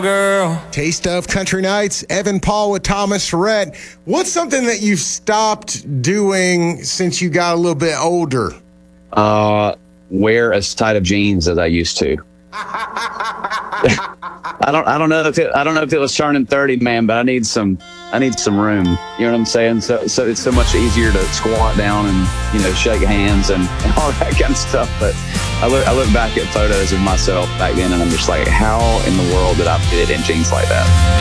girl. Taste of Country Nights, Evan Paul with Thomas Rhett. What's something that you've stopped doing since you got a little bit older? Wear as tight of jeans as I used to. I don't know if it was turning 30, man, but I need some room. You know what I'm saying? So it's so much easier to squat down and, shake hands and all that kind of stuff. But I look back at photos of myself back then and I'm just like, how in the world did I fit in jeans like that?